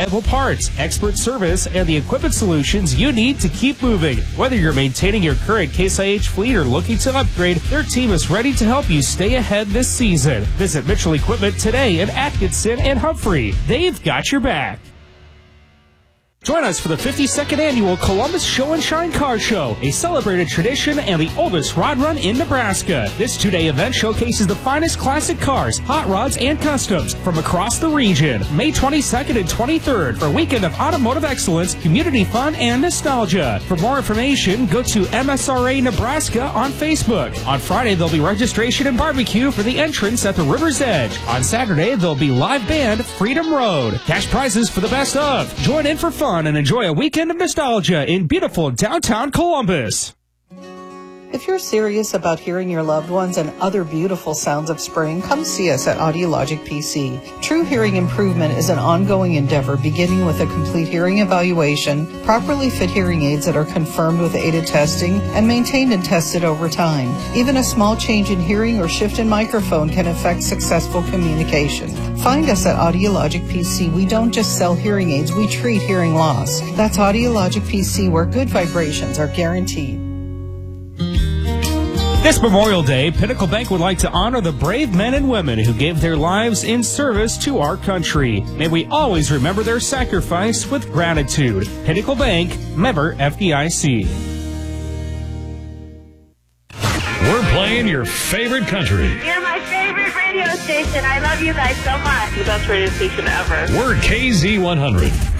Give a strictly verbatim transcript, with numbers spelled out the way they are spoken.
reliable parts, expert service, and the equipment solutions you need to keep moving. Whether you're maintaining your current Case I H fleet or looking to upgrade, their team is ready to help you stay ahead this season. Visit Mitchell Equipment today in Atkinson and Humphrey. They've got your back. Join us for the fifty-second Annual Columbus Show and Shine Car Show, a celebrated tradition and the oldest rod run in Nebraska. This two-day event showcases the finest classic cars, hot rods, and customs from across the region. May twenty-second and twenty-third for a weekend of automotive excellence, community fun, and nostalgia. For more information, go to M S R A Nebraska on Facebook. On Friday, there'll be registration and barbecue for the entrance at the River's Edge. On Saturday, there'll be live band Freedom Road. Cash prizes for the best of. Join in for fun and enjoy a weekend of nostalgia in beautiful downtown Columbus. If you're serious about hearing your loved ones and other beautiful sounds of spring, come see us at Audiologic P C. True hearing improvement is an ongoing endeavor beginning with a complete hearing evaluation, properly fit hearing aids that are confirmed with aided testing, and maintained and tested over time. Even a small change in hearing or shift in microphone can affect successful communication. Find us at Audiologic P C. We don't just sell hearing aids, we treat hearing loss. That's Audiologic P C, where good vibrations are guaranteed. This Memorial Day, Pinnacle Bank would like to honor the brave men and women who gave their lives in service to our country. May we always remember their sacrifice with gratitude. Pinnacle Bank, member F D I C. We're playing your favorite country. You're my favorite radio station. I love you guys so much. The best radio station ever. We're K Z one hundred.